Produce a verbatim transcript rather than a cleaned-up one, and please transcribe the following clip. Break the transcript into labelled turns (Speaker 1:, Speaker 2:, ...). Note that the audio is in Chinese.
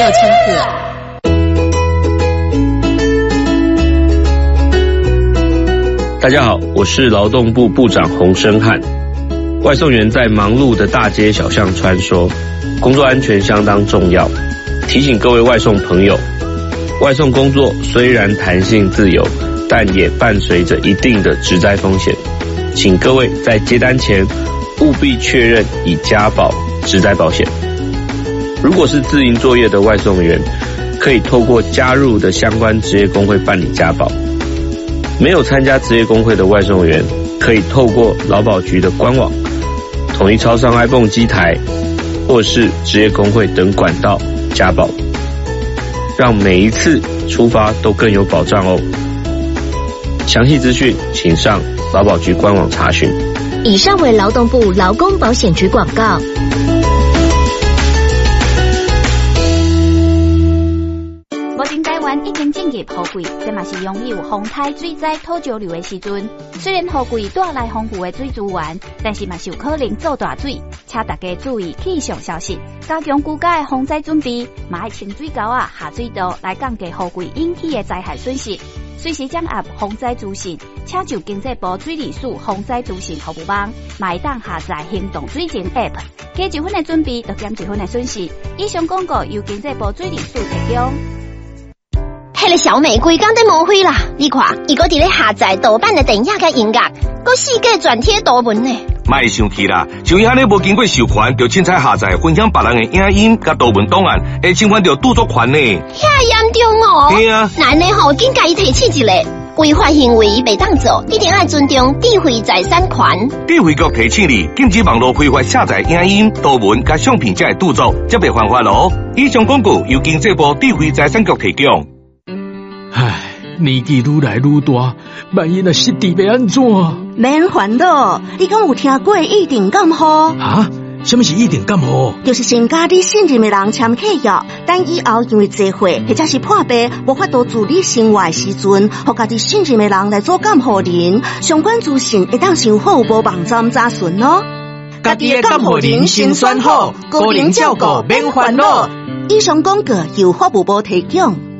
Speaker 1: 六千次。
Speaker 2: 大家好，我是劳动部部长洪申翰。外送员在忙碌的大街小巷穿梭，工作安全相当重要。提醒各位外送朋友，外送工作虽然弹性自由，但也伴随着一定的职灾风险。请各位在接单前务必确认已加保职灾保险。如果是自营作业的外送员，可以透过加入的相关职业工会办理加保。没有参加职业工会的外送员，可以透过劳保局的官网、统一超商 iPhone 机台，或是职业工会等管道加保，让每一次出发都更有保障哦。详细资讯请上劳保局官网查询。
Speaker 1: 以上为劳动部劳工保险局广告。
Speaker 3: 目前台湾已经进入雨季，这嘛是容易有风台、水灾、土石流的时阵。虽然雨季带来丰富的水资源，但是嘛是有可能造大水，请大家注意气象消息，加强居家的防灾准备，嘛要清水沟啊、下水道来降低雨季引起的灾害损失。随时掌握防灾资讯，请就经济部水利署防灾资讯服务网，嘛会当下载行动水情 App， 加一分的准备，就减一分的损失。以上广告由经济部水利署提供。
Speaker 4: 迄个小美规工在误会啦！你看，伊搁伫咧下载盗版的电影甲音乐，搁四界转贴图文呢。
Speaker 5: 莫生气啦，像伊安尼无经过授权，就凊彩下载分享别人的影音甲图文档案，会侵犯到著作权呢。
Speaker 4: 遐严重哦！
Speaker 5: 对啊，
Speaker 4: 咱呢吼，紧甲伊提起一个违法行为袂当做，一定要尊重智慧财产权。
Speaker 5: 智慧局提醒你，禁止网络非法下载影音、图文甲相片才会著作，则袂犯法咯。以上广告由经济部智慧财产局提供。
Speaker 6: 唉，年纪愈来愈大，万一若失智要安怎？
Speaker 7: 免烦恼，你敢有听过一定感冒？
Speaker 6: 啊？什么是一定感冒？
Speaker 7: 就是先甲你信任的人签契约，等以后因为坐火或者是破病，无法度自理生活的时阵，互家己信任的人来做监护人，相关资讯会当上好无网站查询哦。
Speaker 6: 家己的监护人先选好，个人照顾免烦恼。
Speaker 7: 以上广告由法务部提供。